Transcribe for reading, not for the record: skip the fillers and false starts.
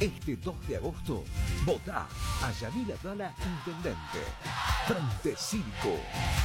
Este 2 de agosto, votá a Yamil Atala, intendente. Frente Cívico.